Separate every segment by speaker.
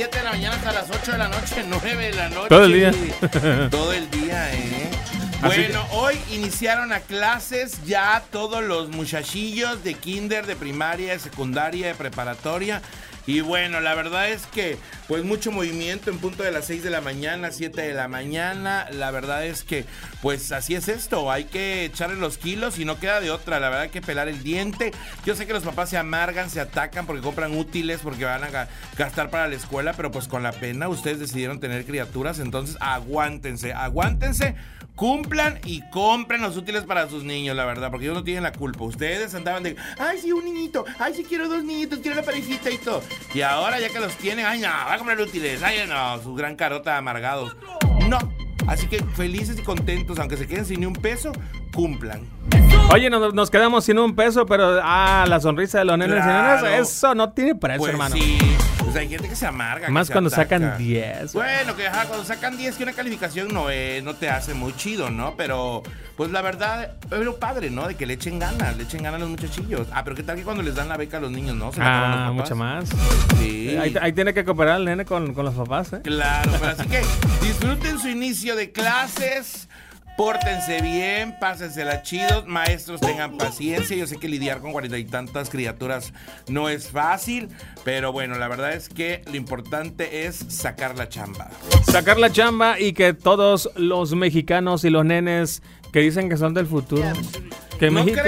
Speaker 1: 7 de la mañana hasta las 8 de la noche, 9 de la noche.
Speaker 2: Todo el día.
Speaker 1: Todo el día, Bueno, hoy iniciaron a clases ya todos los muchachillos de kinder, de primaria, de secundaria, de preparatoria. Y bueno, la verdad es que pues mucho movimiento en punto de las 6 de la mañana, 7 de la mañana. La verdad es que pues así es esto, hay que echarle los kilos y no queda de otra. La verdad hay que pelar el diente. Yo sé que los papás se amargan, se atacan porque compran útiles, porque van a gastar para la escuela, pero pues con la pena ustedes decidieron tener criaturas, entonces aguántense, cumplan y compren los útiles para sus niños, la verdad, porque ellos no tienen la culpa. Ustedes andaban de, ay, sí, un niñito, ay, sí, quiero 2 niñitos, quiero la parejita y todo. Y ahora ya que los tienen, ay, no, va a comprar útiles, ay, no, su gran carota amargados. No, así que felices y contentos, aunque se queden sin ni un peso, cumplan.
Speaker 2: Oye, nos quedamos sin un peso, pero la sonrisa de los nenes y nenas, eso no tiene precio,
Speaker 1: pues
Speaker 2: hermano.
Speaker 1: Sí, pues hay gente que se amarga.
Speaker 2: Más
Speaker 1: que
Speaker 2: cuando
Speaker 1: se ataca.
Speaker 2: sacan 10.
Speaker 1: Bueno, que cuando sacan 10, que una calificación no te hace muy chido, ¿no? Pero, pues la verdad, es lo padre, ¿no? De que le echen ganas a los muchachillos. Pero ¿qué tal que cuando les dan la beca a los niños, no? ¿Se la acaban los papás?
Speaker 2: Mucho más.
Speaker 1: Sí.
Speaker 2: Ahí tiene que cooperar el nene con los papás, ¿eh?
Speaker 1: Claro, pero así que disfruten su inicio de clases. Pórtense bien, pásensela chidos, maestros tengan paciencia. Yo sé que lidiar con 40 y tantas criaturas no es fácil, pero bueno, la verdad es que lo importante es sacar la chamba.
Speaker 2: Sacar la chamba y que todos los mexicanos y los nenes que dicen que son del futuro, que
Speaker 1: no
Speaker 2: México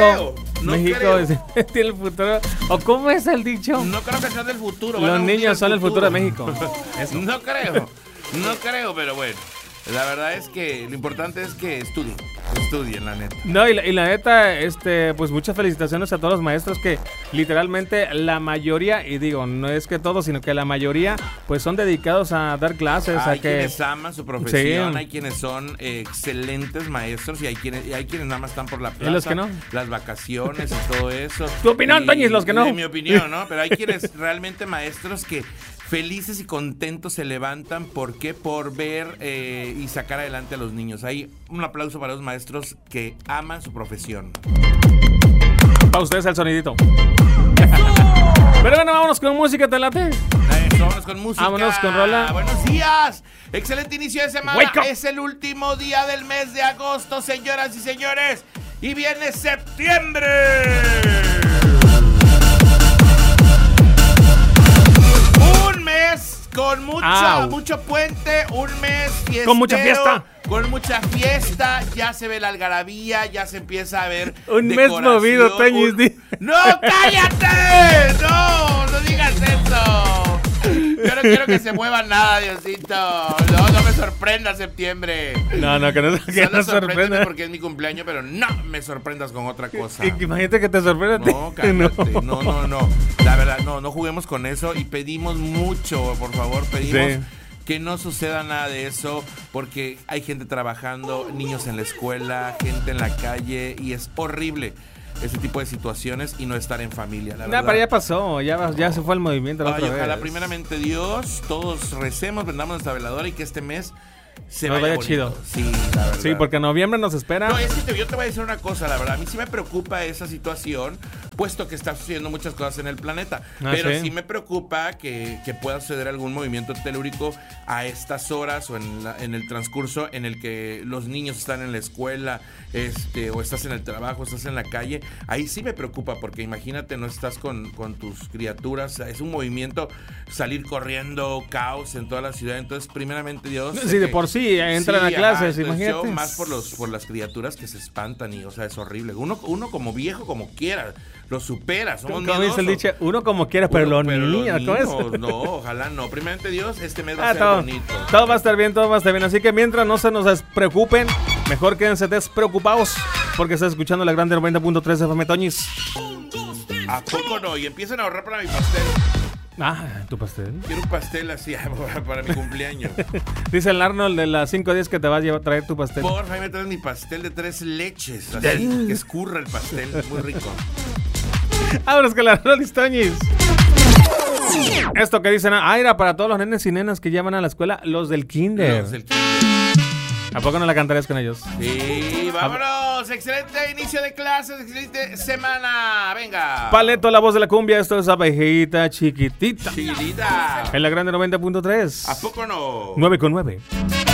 Speaker 2: tiene el futuro. ¿O cómo es el dicho?
Speaker 1: No creo que sean del futuro.
Speaker 2: Los niños son el futuro de México.
Speaker 1: No creo, pero bueno. La verdad es que lo importante es que estudien, la neta.
Speaker 2: No, y la neta, pues muchas felicitaciones a todos los maestros que literalmente la mayoría, y digo, no es que todos, sino que la mayoría, pues son dedicados a dar clases.
Speaker 1: Hay quienes aman su profesión, sí. Hay quienes son excelentes maestros y hay quienes nada más están por la plaza.
Speaker 2: ¿Y los que no?
Speaker 1: Las vacaciones y todo eso.
Speaker 2: Tu opinión, Toñis, los que no.
Speaker 1: De mi opinión, ¿no? Pero hay quienes realmente maestros que felices y contentos se levantan. ¿Por qué? Por ver y sacar adelante a los niños. Hay un aplauso para los maestros que aman su profesión.
Speaker 2: Para ustedes el sonidito. Pero bueno, vámonos con música, ¿te late?
Speaker 1: Vámonos con música.
Speaker 2: Vámonos con rola.
Speaker 1: Buenos días. Excelente inicio de semana. Es el último día del mes de agosto, señoras y señores. Y viene septiembre. Un mes con mucho puente, un mes fiestero,
Speaker 2: con mucha fiesta.
Speaker 1: Con mucha fiesta, ya se ve la algarabía, ya se empieza a ver
Speaker 2: un mes movido, Toñis.
Speaker 1: ¡No, cállate! ¡No digas eso! Yo no quiero que se mueva nada, Diosito. No me sorprenda septiembre.
Speaker 2: No, que no sorprenda
Speaker 1: porque es mi cumpleaños, pero no me sorprendas con otra cosa.
Speaker 2: Imagínate que te sorprenda.
Speaker 1: No, cállate. No. La verdad, no juguemos con eso y pedimos mucho, por favor, pedimos que no suceda nada de eso, porque hay gente trabajando, niños en la escuela, gente en la calle, y es horrible ese tipo de situaciones y no estar en familia, la verdad.
Speaker 2: Pero ya pasó, ya se fue el movimiento la otra vez.
Speaker 1: Ojalá primeramente Dios, todos recemos, prendamos nuestra veladora y que este mes se
Speaker 2: vaya
Speaker 1: bonito.
Speaker 2: Chido.
Speaker 1: Sí, la verdad.
Speaker 2: Sí, porque en noviembre nos espera.
Speaker 1: No, es que yo te voy a decir una cosa, la verdad. A mí sí me preocupa esa situación, puesto que está sucediendo muchas cosas en el planeta. Pero sí me preocupa que pueda suceder algún movimiento telúrico a estas horas o en el transcurso en el que los niños están en la escuela, o estás en el trabajo, estás en la calle. Ahí sí me preocupa, porque imagínate, no estás con tus criaturas. Es un movimiento, salir corriendo, caos en toda la ciudad. Entonces, primeramente Dios.
Speaker 2: Sí, de por sí entran a clases, imagínate.
Speaker 1: Más por las criaturas que se espantan y, o sea, es horrible. Uno como viejo, como quiera, lo supera. Somos
Speaker 2: como dice el dicho, uno como quiera, pero los niños,
Speaker 1: no, ojalá no. Primeramente Dios, este mes va a ser bonito.
Speaker 2: Todo va a estar bien, Así que mientras no se nos despreocupen, mejor quédense despreocupados, porque estás escuchando la grande 90.3 FM, Toñis.
Speaker 1: ¿A poco no? Y empiezan a ahorrar para mi pastel.
Speaker 2: ¿Tu pastel?
Speaker 1: Quiero un pastel así para mi cumpleaños.
Speaker 2: Dice el Arnold de las 5:10 que te vas a traer tu pastel.
Speaker 1: Porfa, me traes mi pastel de 3 leches. Así, que escurra el pastel, muy rico.
Speaker 2: Vámonos con la Rolis, Toñis. Esto que dicen, era para todos los nenes y nenas que llevan a la escuela, los del kinder.
Speaker 1: Los del kinder.
Speaker 2: ¿A poco no la cantarías con ellos?
Speaker 1: Sí, vámonos. amigos. Excelente inicio de clases, excelente semana. Venga.
Speaker 2: Paleto, la voz de la cumbia. Esto es Abejita Chiquitita.
Speaker 1: Chiquitita.
Speaker 2: En la grande 90.3.
Speaker 1: ¿A poco no?
Speaker 2: 9.9.